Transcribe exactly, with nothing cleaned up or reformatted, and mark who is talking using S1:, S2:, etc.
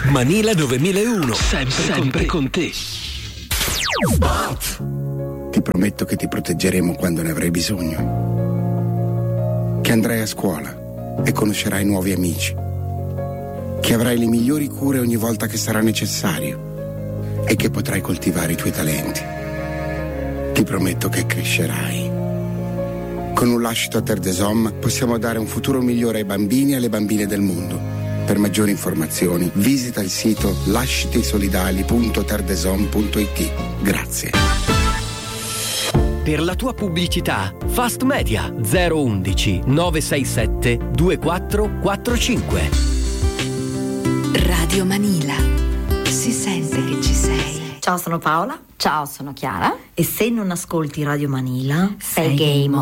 S1: Manila novemilauno, sempre, sempre con te.
S2: Spot. Ti prometto che ti proteggeremo quando ne avrai bisogno. Che andrai a scuola e conoscerai nuovi amici. Che avrai le migliori cure ogni volta che sarà necessario e che potrai coltivare i tuoi talenti. Ti prometto che crescerai. Con un lascito a Terre des Hommes possiamo dare un futuro migliore ai bambini e alle bambine del mondo. Per maggiori informazioni visita il sito lascitisolidali punto terdesom punto it. Grazie.
S1: Per la tua pubblicità, Fast Media zero undici nove sei sette due quattro quattro cinque.
S3: Radio Manila. Si sente che ci sei.
S4: Ciao, sono Paola.
S5: Ciao, sono Chiara.
S4: E se non ascolti Radio Manila,
S5: sei game